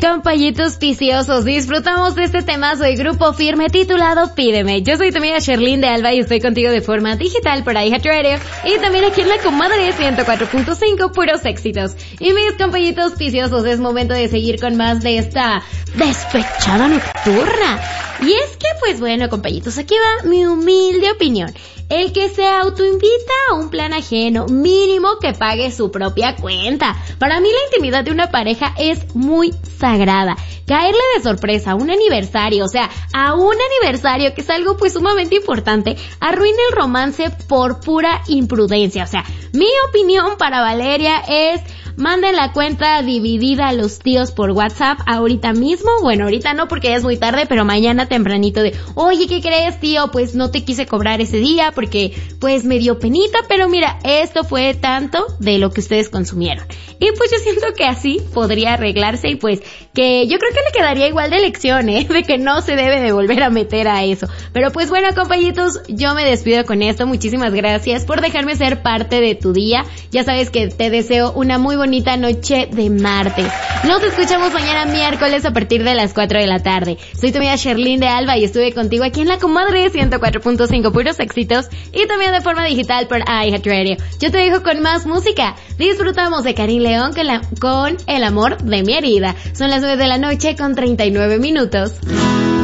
Compañitos viciosos, disfrutamos de este temazo de Grupo Firme titulado Pídeme. Yo soy tu amiga Sherlyn de Alba y estoy contigo de forma digital por iHeartRadio y también aquí en la comadre 104.5, puros éxitos. Y mis compañitos viciosos, es momento de seguir con más de esta despechada nocturna. Y es que, pues bueno, compañitos, aquí va mi humilde opinión. El que se autoinvita a un plan ajeno, mínimo que pague su propia cuenta. Para mí la intimidad de una pareja es muy sagrada. Caerle de sorpresa a un aniversario, o sea, a un aniversario que es algo pues sumamente importante, arruina el romance por pura imprudencia. O sea, mi opinión para Valeria es: manden la cuenta dividida a los tíos por WhatsApp ahorita mismo. Bueno, ahorita no porque ya es muy tarde, pero mañana tempranito de: oye, ¿qué crees, tío? Pues no te quise cobrar ese día porque pues me dio penita, pero mira, esto fue tanto de lo que ustedes consumieron. Y pues yo siento que así podría arreglarse y pues que yo creo que le quedaría igual de lección, de que no se debe de volver a meter a eso. Pero pues bueno, compañitos, yo me despido con esto. Muchísimas gracias por dejarme ser parte de tu día. Ya sabes que te deseo una muy bonita noche de martes. Nos escuchamos mañana miércoles a partir de las 4 de la tarde. Soy tu amiga Sherlyn de Alba y estuve contigo aquí en la comadre 104.5, puros éxitos, y también de forma digital por iHeartRadio. Yo te dejo con más música. Disfrutamos de Karin León con El amor de mi herida. Son las 9 de la noche con 39 minutos.